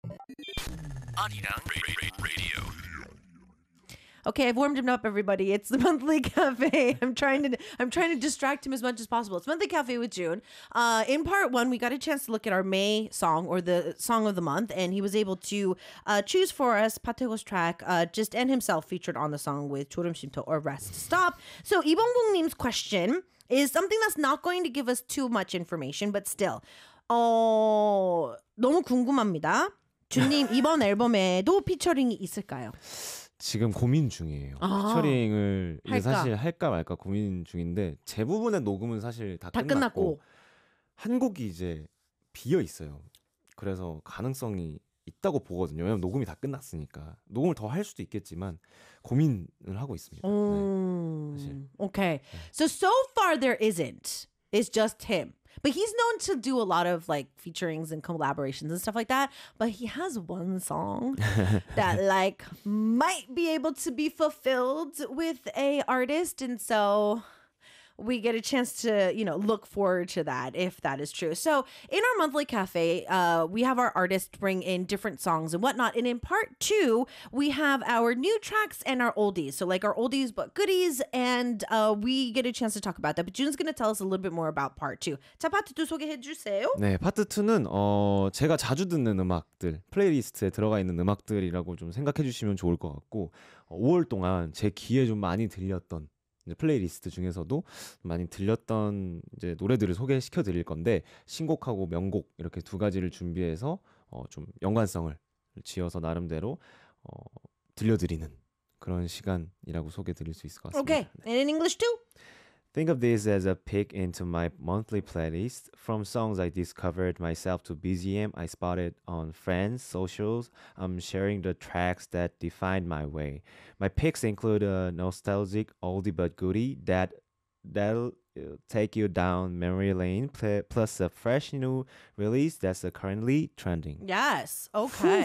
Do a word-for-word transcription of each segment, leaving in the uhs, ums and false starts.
아리랑 라디오. Okay, I've warmed him up, everybody. It's the Monthly Cafe. I'm trying to I'm trying to distract him as much as possible. It's Monthly Cafe with June. Uh, in part one, we got a chance to look at our May song or the song of the month, and he was able to uh, choose for us Patego's track, uh, just and himself featured on the song with 졸음 쉼터 or Rest Stop. So 이봉봉님's question is something that's not going to give us too much information, but still, 어 너무 궁금합니다. 준님 이번 앨범에도 피처링이 있을까요? 지금 고민 중이에요. 아, 피처링을 이게 할까? 사실 할까 말까 고민 중인데 대부분의 녹음은 사실 다, 다 끝났고, 끝났고. 한 곡이 이제 비어 있어요. 그래서 가능성이 있다고 보거든요. 왜냐면 녹음이 다 끝났으니까. 녹음을 더 할 수도 있겠지만 고민을 하고 있습니다. 음, 네, 사실. Okay. So, so far there isn't. It's just him. But he's known to do a lot of like featurings and collaborations and stuff like that. But he has one song that like might be able to be fulfilled with a artist. And so we get a chance to, you know, look forward to that if that is true. So in our monthly cafe, uh, we have our artists bring in different songs and whatnot. And in part two, we have our new tracks and our oldies. So like our oldies but goodies, and uh, we get a chance to talk about that. But June's going to tell us a little bit more about part two. 자, 파트 투 소개해 주세요. 네, 파트 투는 어, 제가 자주 듣는 음악들, 플레이리스트에 들어가 있는 음악들이라고 좀 생각해 주시면 좋을 것 같고, 어, 오월 동안 제 귀에 좀 많이 들렸던 이제 플레이리스트 중에서도 많이 들렸던 이제 노래들을 소개시켜 드릴 건데, 신곡하고 명곡 이렇게 두 가지를 준비해서 어, 좀 연관성을 지어서 나름대로 어, 들려드리는 그런 시간이라고 소개 드릴 수 있을 것 같습니다. Okay. And in English too? Think of this as a peek into my monthly playlist. From songs I discovered myself to B G M I spotted on friends, socials. I'm sharing the tracks that defined my way. My picks include a nostalgic oldie but goodie that that'll uh, take you down memory lane, pl- plus a fresh new release that's uh, currently trending. Yes. Okay.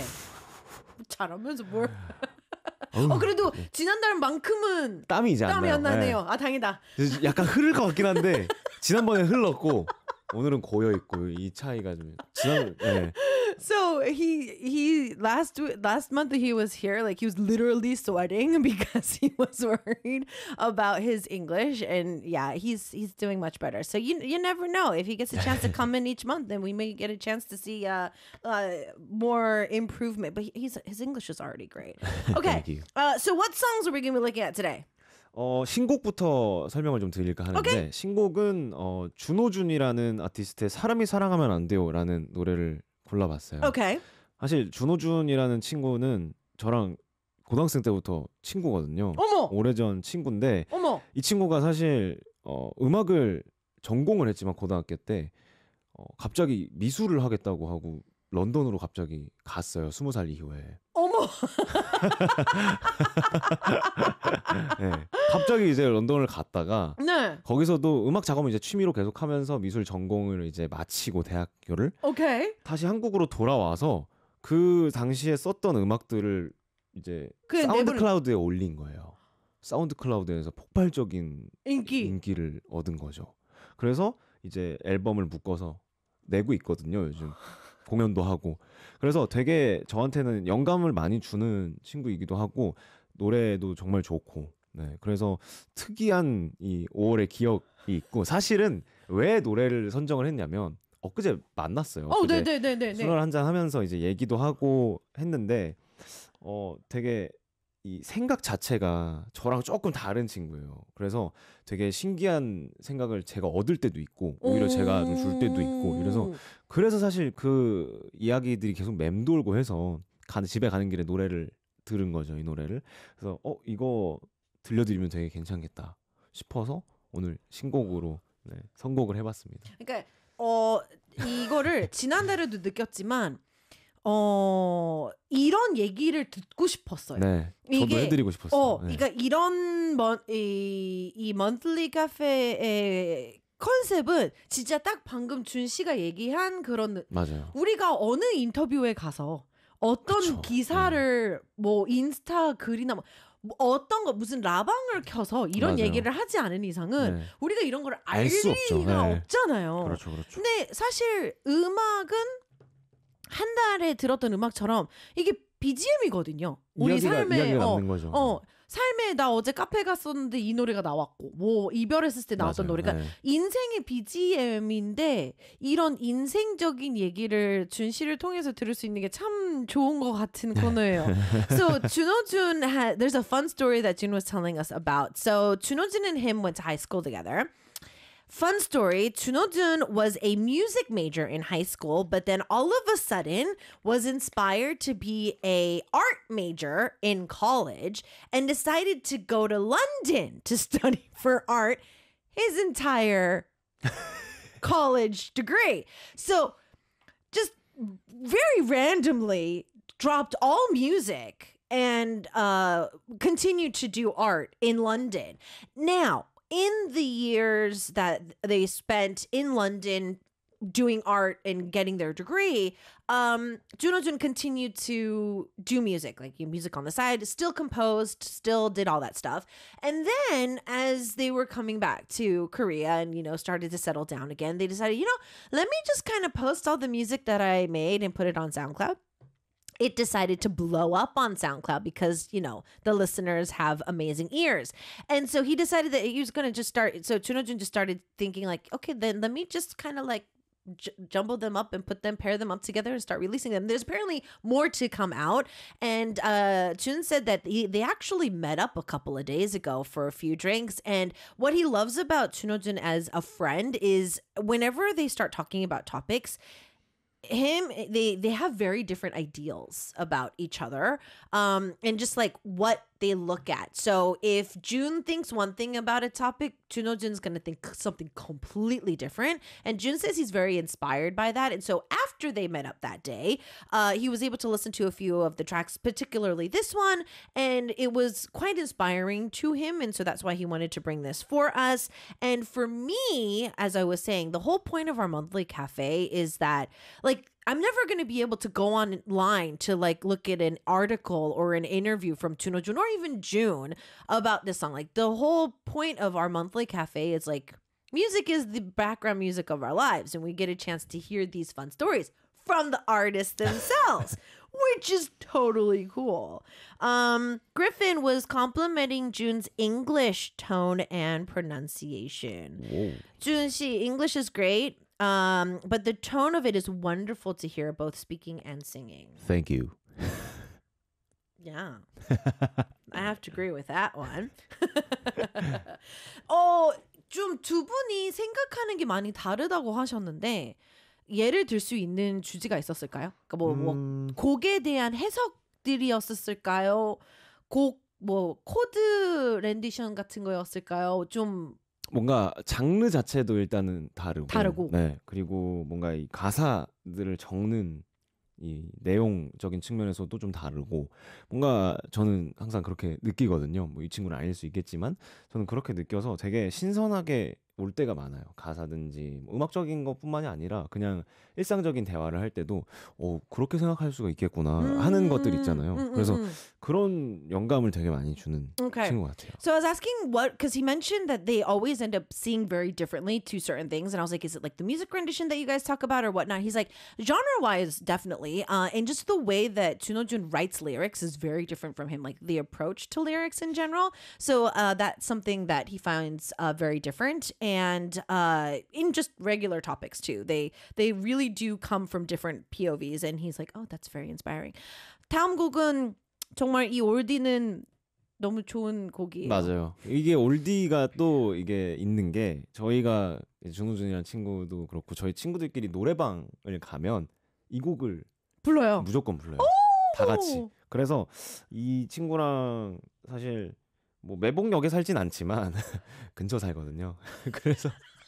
잘하면서 뭘... 어, 그래도 지난달만큼은 땀이 이제 안 땀이 나요. 안 나네요. 네. 아, 다행이다. 약간 흐를 것 같긴 한데 지난번에 흘렀고 오늘은 고여 있고 이 차이가 좀 지난 네. So he he last last month he was here, like he was literally sweating because he was worried about his English, and yeah, he's he's doing much better. So you you never know, if he gets a chance to come in each month, then we may get a chance to see uh, uh more improvement. But he's his English is already great. Okay, Thank you. uh, so what songs are we going to be looking at today? 어, 신곡부터 설명을 좀 드릴까 하는데 Okay. 신곡은 어, 준호준이라는 아티스트의 사람이 사랑하면 안 돼요라는 노래를 골라봤어요. Okay. 사실 준호준이라는 친구는 저랑 고등학생 때부터 친구거든요. 어머! 오래전 친구인데 어머. 이 친구가 사실 어, 음악을 전공을 했지만 고등학교 때 어, 갑자기 미술을 하겠다고 하고 런던으로 갑자기 갔어요. 스무 살 이후에. 어머. 네, 갑자기 이제 런던을 갔다가 네. 거기서도 음악 작업을 이제 취미로 계속하면서 미술 전공을 이제 마치고 대학교를 Okay. 다시 한국으로 돌아와서 그 당시에 썼던 음악들을 이제 그 사운드 내부를- 클라우드에 올린 거예요. 사운드 클라우드에서 폭발적인 인기. 인기를 얻은 거죠. 그래서 이제 앨범을 묶어서 내고 있거든요, 요즘. 공연도 하고. 그래서 되게 저한테는 영감을 많이 주는 친구이기도 하고 노래도 정말 좋고. 네. 그래서 특이한 이 오월의 기억이 있고, 사실은 왜 노래를 선정을 했냐면 엊그제 만났어요. 어, 엊그제 네, 네, 네, 네. 술을 한잔 하면서 이제 얘기도 하고 했는데 어 되게 이 생각 자체가 저랑 조금 다른 친구예요. 그래서 되게 신기한 생각을 제가 얻을 때도 있고 오히려 제가 좀 줄 때도 있고 이래서 그래서 사실 그 이야기들이 계속 맴돌고 해서 가는 집에 가는 길에 노래를 들은 거죠, 이 노래를. 그래서 어 이거 들려드리면 되게 괜찮겠다 싶어서 오늘 신곡으로 네, 선곡을 해봤습니다. 그러니까 어 이거를 지난달에도 느꼈지만 어 이런 얘기를 듣고 싶었어요. 네, 저도 이게- 해드리고 싶었어요. 어, 네. 그러니까 이런 먼, 이, 이 먼틀리 카페의 컨셉은 진짜 딱 방금 준 씨가 얘기한 그런 맞아요. 우리가 어느 인터뷰에 가서 어떤 그쵸. 기사를 뭐 인스타 글이나 뭐 뭐 어떤 거 무슨 라방을 켜서 이런 맞아요. 얘기를 하지 않은 이상은 네. 우리가 이런 걸 알 알 수 리가 없죠. 네. 없잖아요. 그렇죠, 그렇죠. 근데 사실 음악은 한 달에 들었던 음악처럼 이게 비지엠이거든요. 우리 이야기가, 삶에 이야기가 어, 남는 거죠. 어 삶에 나 어제 카페 갔었는데 이 노래가 나왔고 뭐 이별했을 때 나왔던 맞아요. 노래가 네. 인생의 비지엠인데 이런 인생적인 얘기를 준 씨를 통해서 들을 수 있는 게 참 좋은 것 같은 코너예요. So 준호준 had there's a fun story that Jun was telling us about. So 준호준 and him went to high school together. Fun story, Chunojun was a music major in high school, but then all of a sudden was inspired to be a art major in college and decided to go to London to study for art his entire college degree. So just very randomly dropped all music and uh, continued to do art in London. Now, in the years that they spent in London doing art and getting their degree, um, Junojun continued to do music, like music on the side, still composed, still did all that stuff. And then as they were coming back to Korea and, you know, started to settle down again, they decided, you know, let me just kind of post all the music that I made and put it on SoundCloud. It decided to blow up on SoundCloud because, you know, the listeners have amazing ears. And so he decided that he was going to just start. So Chunojun just started thinking like, okay, then let me just kind of like j- jumble them up and put them, pair them up together and start releasing them. There's apparently more to come out. And uh, Chun said that he, they actually met up a couple of days ago for a few drinks. And what he loves about Chunojun as a friend is whenever they start talking about topics, him they they have very different ideals about each other um and just like what they look at. So if June thinks one thing about a topic, Junojun's gonna think something completely different, and June says he's very inspired by that. And so after they met up that day, uh he was able to listen to a few of the tracks, particularly this one, and it was quite inspiring to him, and so that's why he wanted to bring this for us. And for me, as I was saying, the whole point of our monthly cafe is that like I'm never going to be able to go online to like look at an article or an interview from Junojun or even June about this song. Like the whole point of our monthly cafe is like music is the background music of our lives, and we get a chance to hear these fun stories from the artists themselves, which is totally cool. Um, Griffin was complimenting June's English tone and pronunciation. Whoa. June, she English is great. Um, but the tone of it is wonderful to hear, both speaking and singing. Thank you. Yeah. I have to agree with that one. 어, 좀 두 분이 생각하는 게 많이 다르다고 하셨는데 예를 들 수 있는 주제가 있었을까요? 그러니까 뭐, 뭐 음, 곡에 대한 해석들이었을까요? 곡 뭐 코드 렌디션 같은 거였을까요? 좀 뭔가 장르 자체도 일단은 다르고, 다르고. 네, 그리고 뭔가 이 가사들을 적는 이 내용적인 측면에서도 좀 다르고, 뭔가 저는 항상 그렇게 느끼거든요. 뭐 이 친구는 아닐 수 있겠지만 저는 그렇게 느껴서 되게 신선하게 올 때가 많아요. 가사든지 뭐 음악적인 것뿐만이 아니라 그냥 일상적인 대화를 할 때도 어 그렇게 생각할 수가 있겠구나 하는 음, 것들 있잖아요. 음, 음, 그래서 음. 그런 영감을 되게 많이 주는 Okay. 친구 같아요. So I was asking what, because he mentioned that they always end up seeing very differently to certain things. And I was like, is it like the music rendition that you guys talk about or whatnot? He's like, genre-wise, definitely. Uh, and just the way that Junojun writes lyrics is very different from him, like the approach to lyrics in general. So uh, that's something that he finds uh, very different. And uh, in just regular topics too. They, they really do come from different P O Vs. And he's like, oh, that's very inspiring. 다음 곡은 정말 이 올디는 너무 좋은 곡이에요. 맞아요. 이게 올디가 또 이게 있는 게 저희가 준호준이라는 친구도 그렇고 저희 친구들끼리 노래방을 가면 이 곡을 불러요. 무조건 불러요. 다 같이. 그래서 이 친구랑 사실 뭐 매봉역에 살진 않지만 근처 살거든요. 그래서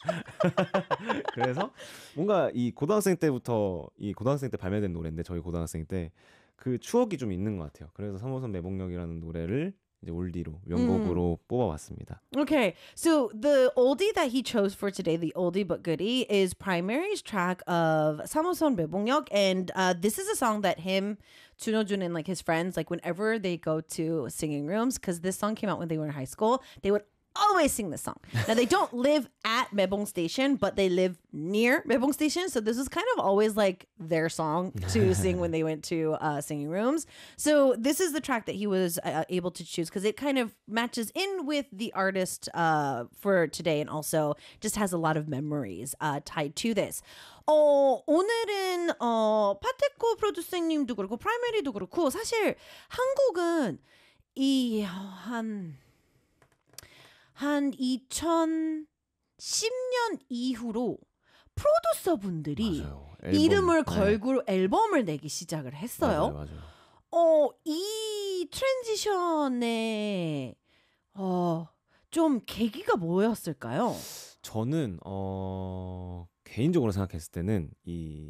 그래서 뭔가 이 고등학생 때부터 이 고등학생 때 발매된 노래인데 저희 고등학생 때 그 추억이 좀 있는 것 같아요. 그래서 삼 호선 매봉역이라는 노래를 이제 올디로 명곡으로 뽑아왔습니다. Okay, so the oldie that he chose for today, the oldie but goodie, is Primary's track of Samoson Bebongyok, and uh, this is a song that him, Junojun, and like his friends, like whenever they go to singing rooms, because this song came out when they were in high school, they would always sing this song. Now they don't live at Mebong Station, but they live near Mebong Station. So this is kind of always like their song to sing when they went to uh, singing rooms. So this is the track that he was uh, able to choose because it kind of matches in with the artist uh, for today and also just has a lot of memories uh, tied to this. 어, 오늘은 어, 파테코 프로듀서님도 그렇고 프라이머리도 그렇고 사실 한국은 이 한 한 이천십 년 이후로 프로듀서 분들이 맞아요. 앨범, 이름을 네. 걸고 앨범을 내기 시작을 했어요. 맞아요, 맞아요. 어, 이 트랜지션에 어, 좀 계기가 뭐였을까요? 저는 어 개인적으로 생각했을 때는 이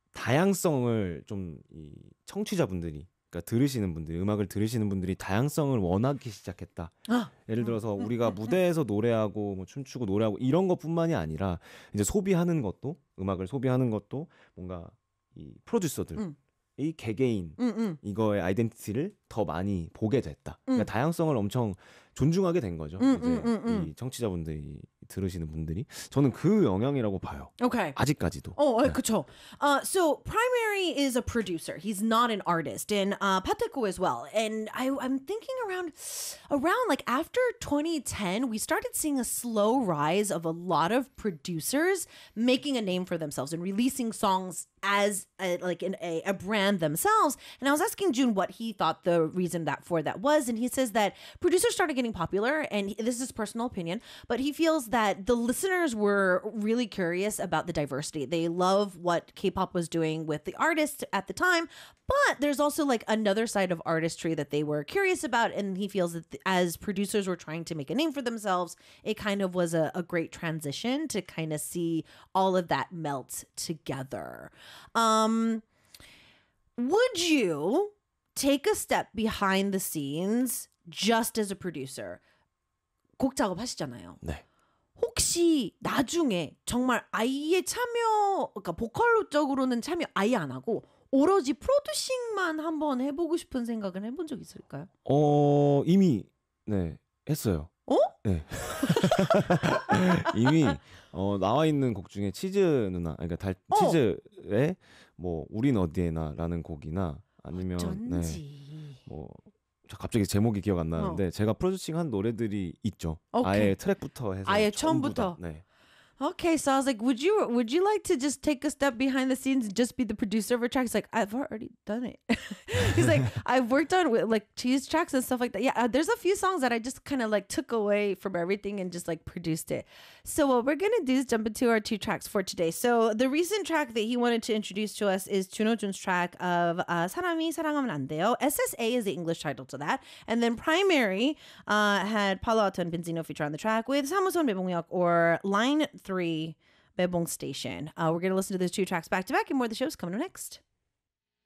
다양성을 좀 이 청취자분들이 그러니까 들으시는 분들, 음악을 들으시는 분들이 다양성을 원하기 시작했다. 아, 예를 들어서 음, 우리가 음, 무대에서 노래하고 뭐 춤추고 노래하고 이런 것뿐만이 아니라 이제 소비하는 것도 음악을 소비하는 것도 뭔가 이 프로듀서들이 음. 개개인 음, 음. 이거의 아이덴티티를 더 많이 보게 됐다. 그러니까 음. 다양성을 엄청 존중하게 된 거죠. 음, 이제 음, 음, 음. 이 청취자분들이 들으시는 분들이 저는 그 영향이라고 봐요. Okay. 아직까지도. Oh, 네. 그쵸. Uh, so Primary is a producer. He's not an artist, and uh, Pateko as well. And I, I'm thinking around, around like after twenty ten, we started seeing a slow rise of a lot of producers making a name for themselves and releasing songs as a, like an, a, a brand themselves. And I was asking June what he thought the reason that for that was, and he says that producers started getting popular, and he- this is his personal opinion, but he feels that the listeners were really curious about the diversity. They love what K-pop was doing with the artists at the time, but there's also like another side of artistry that they were curious about, and he feels that th- as producers were trying to make a name for themselves, it kind of was a, a great transition to kind of see all of that melt together. Um, would you take a step behind the scenes just as a producer? 곡 작업하시잖아요. 네. 혹시 나중에 정말 아예 참여, 그러니까 보컬적으로는 참여 아예 안 하고 오로지 프로듀싱만 한번 해보고 싶은 생각은 해본 적 있을까요? 어 이미 네 했어요. 어? 네. 이미 어, 나와 있는 곡 중에 치즈 누나, 그러니까 달 어. 치즈의 뭐 우린 어디에나라는 곡이나 아니면 네, 어쩐지. 뭐 저 갑자기 제목이 기억 안 나는데 제가 프로듀싱한 노래들이 있죠. 오케이. 아예 트랙부터 해서 아예 전부 처음부터. 다. 네. Okay, so I was like, would you would you like to just take a step behind the scenes and just be the producer of a track? He's like, I've already done it. He's like, I've worked on with like cheese tracks and stuff like that. Yeah, uh, there's a few songs that I just kind of like took away from everything and just like produced it. So what we're gonna do is jump into our two tracks for today. So the recent track that he wanted to introduce to us is Juno Jun's track of uh, 사람이 사랑하면 안 돼요. S S A is the English title to that, and then Primary uh, had Palo Alto and Benzino feature on the track with 사무선 배봉역 or Line Three. Bebong Station. Uh, we're going to listen to those two tracks back to back, and more of the show's coming up next.